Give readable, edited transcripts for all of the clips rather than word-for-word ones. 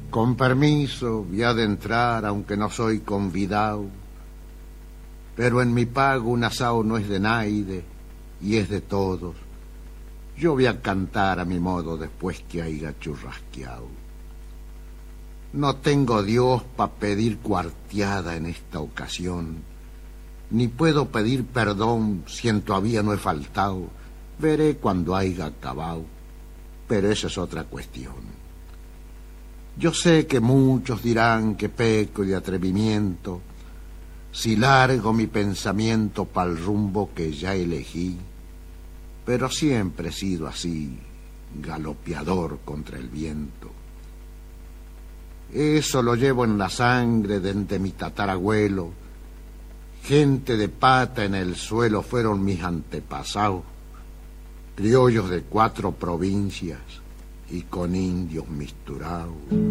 Con permiso, voy a adentrar, aunque no soy convidado. Pero en mi pago un asao no es de naide y es de todos. Yo voy a cantar a mi modo después que haya churrasqueado. No tengo Dios pa' pedir cuarteada en esta ocasión, ni puedo pedir perdón si en todavía no he faltado. Veré cuando haya acabado, pero esa es otra cuestión. Yo sé que muchos dirán que peco de atrevimiento si largo mi pensamiento pa'l rumbo que ya elegí, pero siempre he sido así, galopeador contra el viento. Eso lo llevo en la sangre desde mi tatarabuelo. Gente de pata en el suelo fueron mis antepasados, criollos de 4 provincias y con indios misturados.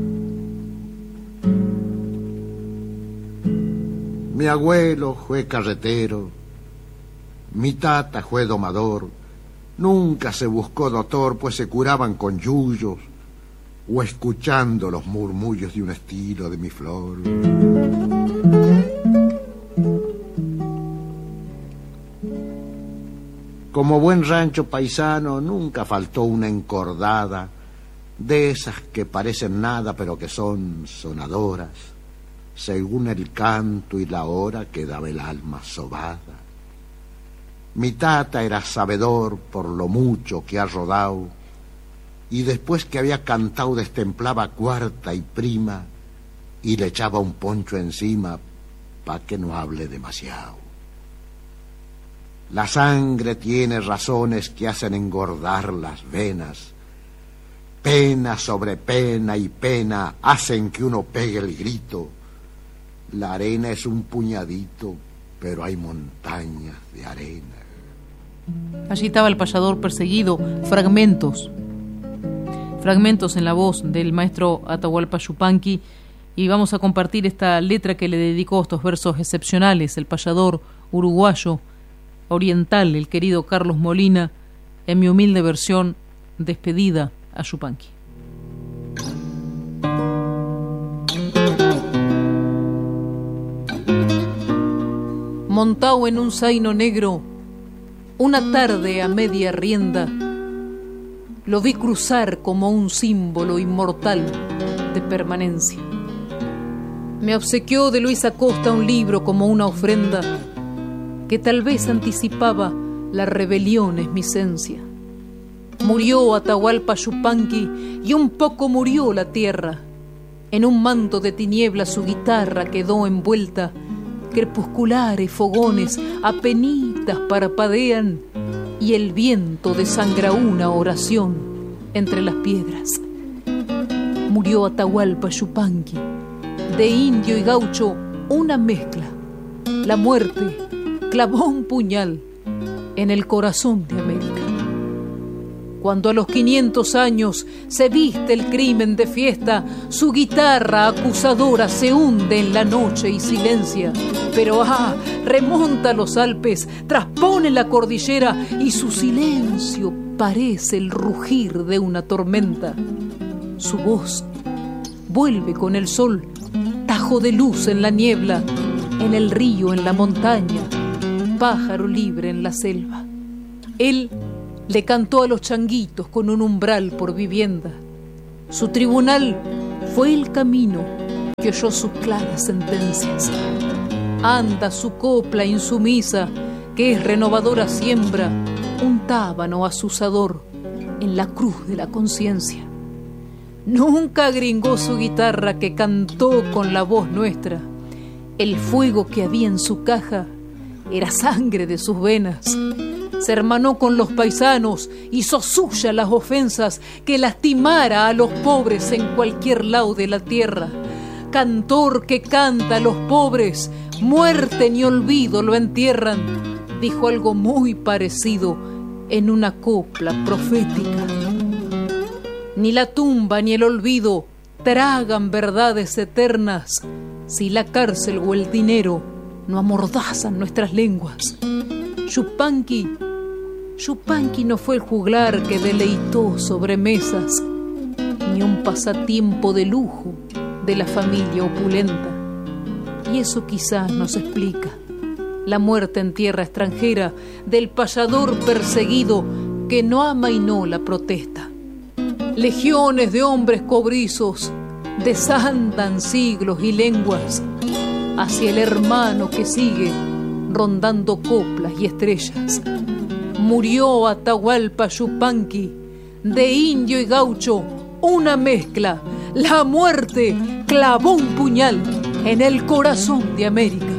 Mi abuelo fue carretero, mi tata fue domador, nunca se buscó doctor, pues se curaban con yuyos o escuchando los murmullos de un estilo de mi flor. Como buen rancho paisano nunca faltó una encordada, de esas que parecen nada pero que son sonadoras, según el canto y la hora que daba el alma sobada. Mi tata era sabedor por lo mucho que ha rodado, y después que había cantado destemplaba cuarta y prima y le echaba un poncho encima pa' que no hable demasiado. La sangre tiene razones que hacen engordar las venas. Pena sobre pena y pena hacen que uno pegue el grito. La arena es un puñadito, pero hay montañas de arena. Allí estaba el payador perseguido, fragmentos en la voz del maestro Atahualpa Yupanqui, y vamos a compartir esta letra que le dedicó, estos versos excepcionales, el payador uruguayo oriental, el querido Carlos Molina, en mi humilde versión, despedida a Yupanqui. Montao en un zaino negro, una tarde a media rienda, lo vi cruzar como un símbolo inmortal de permanencia. Me obsequió de Luis Acosta un libro como una ofrenda que tal vez anticipaba la rebelión esmicencia. Murió Atahualpa Yupanqui y un poco murió la tierra. En un manto de tinieblas su guitarra quedó envuelta. Crepusculares fogones apenitas parpadean y el viento desangra una oración entre las piedras. Murió Atahualpa Yupanqui, de indio y gaucho una mezcla. La muerte clavó un puñal en el corazón de América. Cuando a los 500 años se viste el crimen de fiesta, su guitarra acusadora se hunde en la noche y silencia. Pero remonta los Alpes, traspone la cordillera y su silencio parece el rugir de una tormenta. Su voz vuelve con el sol, tajo de luz en la niebla, en el río, en la montaña, pájaro libre en la selva. Él le cantó a los changuitos con un umbral por vivienda. Su tribunal fue el camino que oyó sus claras sentencias. Anda su copla insumisa, que es renovadora siembra, un tábano azusador en la cruz de la conciencia. Nunca gringó su guitarra que cantó con la voz nuestra. El fuego que había en su caja era sangre de sus venas. Se hermanó con los paisanos, hizo suya las ofensas que lastimara a los pobres en cualquier lado de la tierra. Cantor que canta a los pobres, muerte ni olvido lo entierran, dijo algo muy parecido en una copla profética. Ni la tumba ni el olvido tragan verdades eternas si la cárcel o el dinero no amordazan nuestras lenguas. Yupanqui no fue el juglar que deleitó sobremesas, ni un pasatiempo de lujo de la familia opulenta. Y eso quizás nos explica la muerte en tierra extranjera del payador perseguido que no amainó la protesta. Legiones de hombres cobrizos desandan siglos y lenguas hacia el hermano que sigue rondando coplas y estrellas. Murió Atahualpa Yupanqui, de indio y gaucho una mezcla. La muerte clavó un puñal en el corazón de América.